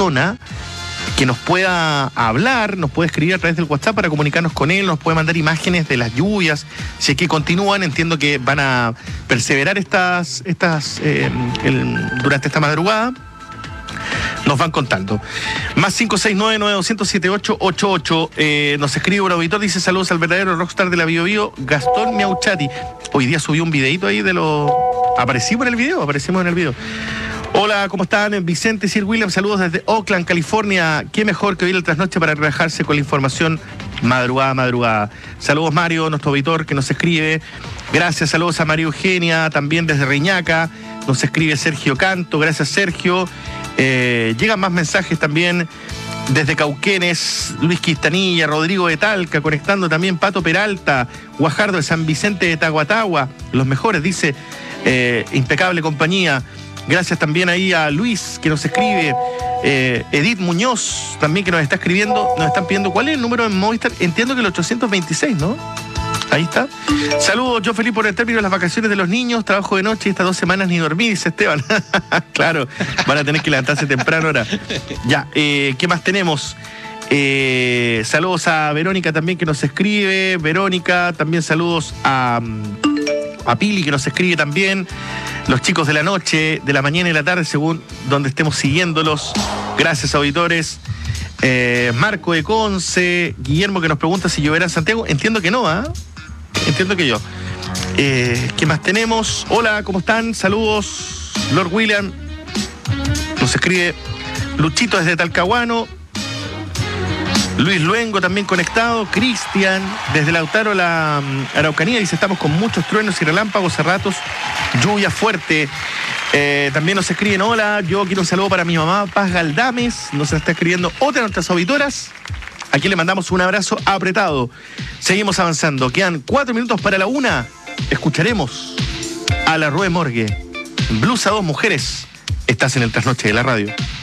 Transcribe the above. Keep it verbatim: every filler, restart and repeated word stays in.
persona que nos pueda hablar, nos puede escribir a través del WhatsApp para comunicarnos con él, nos puede mandar imágenes de las lluvias, si es que continúan, entiendo que van a perseverar estas, estas eh, el, durante esta madrugada. Nos van contando. Más cinco seis nueve, nueve dos cero cero, siete ocho ocho ocho. Eh, nos escribe un auditor, dice saludos al verdadero rockstar de la Bio Bio, Gastón Miauchati. Hoy día subió un videito ahí de lo... Aparecimos en el video, aparecimos en el video. Hola, ¿cómo están? Vicente Sir William, saludos desde Oakland, California. Qué mejor que oír el trasnoche para relajarse con la información madrugada, madrugada. Saludos, Mario, nuestro auditor que nos escribe. Gracias, saludos a María Eugenia, también desde Reñaca. Nos escribe Sergio Canto, gracias, Sergio. Eh, llegan más mensajes también desde Cauquenes, Luis Quistanilla, Rodrigo de Talca, conectando también Pato Peralta, Guajardo de San Vicente de Tahuatahua, los mejores, dice, eh, impecable compañía. Gracias también ahí a Luis, que nos escribe, eh, Edith Muñoz, también que nos está escribiendo, nos están pidiendo cuál es el número de Movistar, entiendo que el ochocientos veintiséis, ¿no? Ahí está. Saludos, yo feliz por el término de las vacaciones de los niños, trabajo de noche y estas dos semanas ni dormí, dice Esteban. Claro, van a tener que levantarse temprano ahora. Ya, eh, ¿qué más tenemos? Eh, saludos a Verónica también que nos escribe, Verónica, también saludos a, a Pili que nos escribe también. Los chicos de la noche, de la mañana y la tarde, según donde estemos siguiéndolos. Gracias, auditores. Eh, Marco de Conce, Guillermo que nos pregunta si lloverá en Santiago. Entiendo que no, ¿ah? ¿eh? Entiendo que yo. Eh, ¿Qué más tenemos? Hola, ¿cómo están? Saludos. Lord William nos escribe Luchito desde Talcahuano. Luis Luengo también conectado. Cristian desde Lautaro, la Araucanía, dice estamos con muchos truenos y relámpagos a ratos, lluvia fuerte. Eh, también nos escriben, hola, yo quiero un saludo para mi mamá Paz Galdames, nos está escribiendo otra de nuestras auditoras. Aquí le mandamos un abrazo apretado. Seguimos avanzando, quedan cuatro minutos para la una. Escucharemos a la Rue Morgue. Blues a dos mujeres. Estás en el trasnoche de la radio.